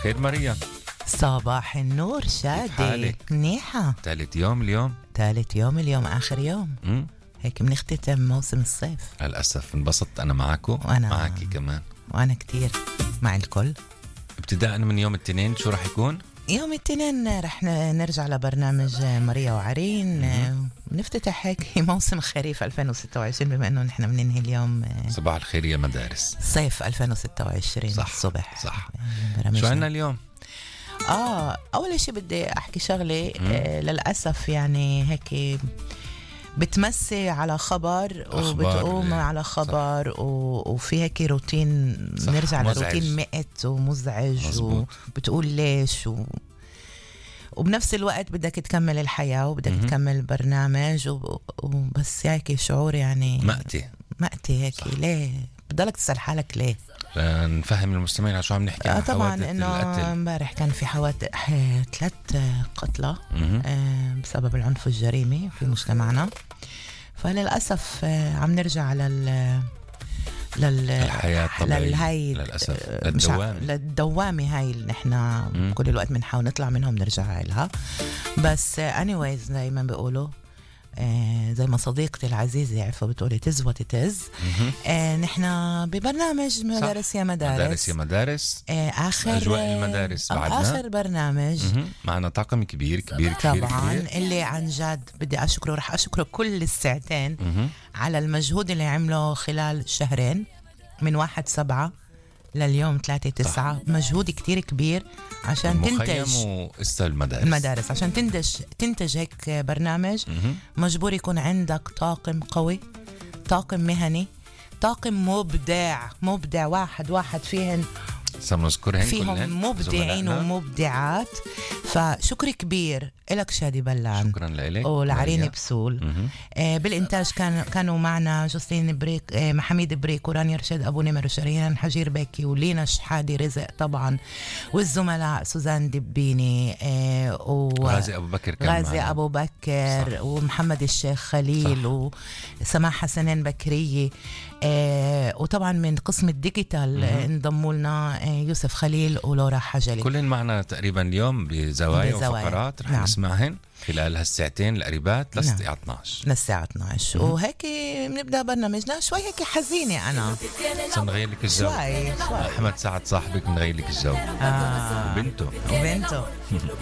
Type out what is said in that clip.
الخير مريم. صباح النور شادي. حالك؟ منيحة. ثالث يوم اليوم. ثالث يوم اليوم آخر يوم. هيك بنختتم موسم الصيف. للأسف انبسطت أنا معكم وأنا معكي كمان. وأنا كتير مع الكل. ابتداء من يوم الاثنين شو رح يكون؟ يوم الاثنين رح نرجع لبرنامج ماريا وعرين. نفتتح هيك موسم خريف 2026 بما انه نحن بننهي اليوم صباح الخير يا مدارس صيف 2026 صح الصبح. صح. شو عنا اليوم؟ اول شيء بدي احكي شغله. للاسف يعني هيك بتمسي على خبر وبتقوم على خبر وفي هيك روتين. نرجع لروتين مئت ومزعج وبتقول ليش وبنفس الوقت بدك تكمل الحياة وبدك تكمل برنامج وبس هيك شعور يعني مأتي هيك. ليه بضلك تسأل حالك ليه؟ نفهم المستمعين على شو عم نحكي. طبعا انه امبارح كان في حوادث 3 قتلى بسبب العنف الجريمي في مجتمعنا. فللأسف عم نرجع للحياة الطبيعية للأسف للدوامة هاي اللي نحنا كل الوقت بنحاول نطلع منهم نرجع لها. بس anyways زي ما بيقولوا زي ما صديقتي العزيزة عفوا بتقولي تز وتتز. نحنا ببرنامج مدارس يا مدارس آخر أجواء المدارس بعدنا آخر برنامج. معنا طاقم كبير طبعا كبير. اللي عن جد بدي أشكره رح أشكره كل الساعتين على المجهود اللي عمله خلال شهرين من 1/7 لليوم 3/9. مجهود كتير كبير عشان تنتج المدارس عشان تنتج هيك برنامج. مجبور يكون عندك طاقم قوي، طاقم مهني، طاقم مبدع واحد فيهم مبدعين ومبدعات. فشكر كبير لك شادي بلان. شكرا لك ولعرين بسول. بالإنتاج كانوا معنا جوسلين بريك، محميد بريك، ورانيا رشاد أبو نمر، وشريان حجير بكي، ولينا شحادي رزق طبعا، والزملاء سوزان دبيني وغازي أبو بكر ومحمد الشيخ خليل وسماح حسنين بكرية. وطبعا من قسم الديجيتال انضموا لنا يوسف خليل ولورا حجلي. كلهم معنا تقريبا اليوم بزوايا وفقرات رح نسمعهن خلال هالساعتين القريبات للساعة 12. وهيك بنبدأ برنامجنا شوي هيك حزينة. أنا نغير لك الجو شوي. أحمد سعد صاحبك نغير لك الجو. وبنته